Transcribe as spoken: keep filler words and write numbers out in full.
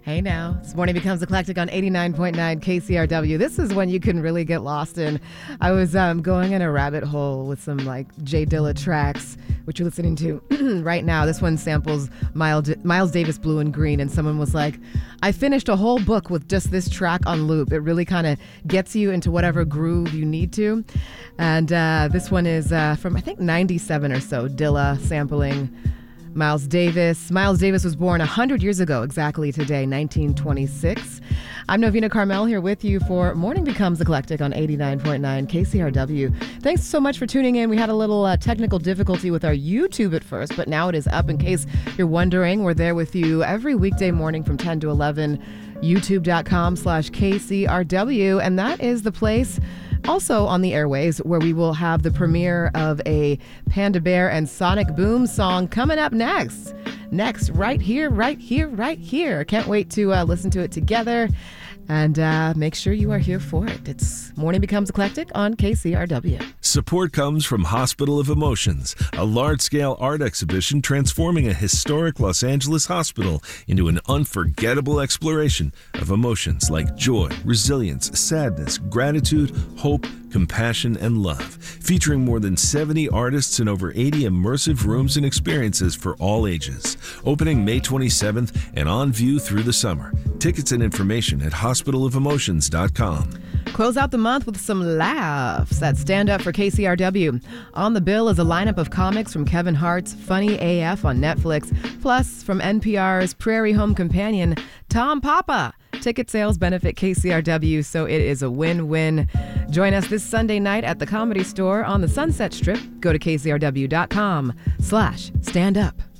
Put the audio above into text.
Hey now, this morning becomes eclectic on eighty-nine point nine K C R W. This is when you can really get lost in. I was um, going in a rabbit hole with some like Jay Dilla tracks, which you're listening to right now. This one samples Miles, Miles Davis, Blue and Green, and someone was like, I finished a whole book with just this track on loop. It really kind of gets you into whatever groove you need to. And uh, this one is uh, from, I think, ninety-seven or so, Dilla sampling Miles Davis. Miles Davis was born one hundred years ago, exactly today, nineteen twenty-six. I'm Novena Carmel here with you for Morning Becomes Eclectic on eighty-nine point nine K C R W. Thanks so much for tuning in. We had a little uh, technical difficulty with our YouTube at first, but now it is up. In case you're wondering, we're there with you every weekday morning from ten to eleven, youtube.com slash KCRW, and that is the place also on the airways where we will have the premiere of a Panda Bear and Sonic Boom song coming up next. Next, right here, right here, right here. Can't wait to uh, listen to it together. And uh, make sure you are here for it. It's Morning Becomes Eclectic on K C R W. Support comes from Hospital of Emotions, a large-scale art exhibition transforming a historic Los Angeles hospital into an unforgettable exploration of emotions like joy, resilience, sadness, gratitude, hope, compassion, and love. Featuring more than seventy artists and over eighty immersive rooms and experiences for all ages. Opening May twenty-seventh and on view through the summer. Tickets and information at hospital of emotions dot com. Close out the month with some laughs at Stand Up for K C R W. On the bill is a lineup of comics from Kevin Hart's Funny A F on Netflix, plus from N P R's Prairie Home Companion, Tom Papa. Ticket sales benefit K C R W, so it is a win-win. Join us this Sunday night at the Comedy Store on the Sunset Strip. Go to kcrw.com slash stand up.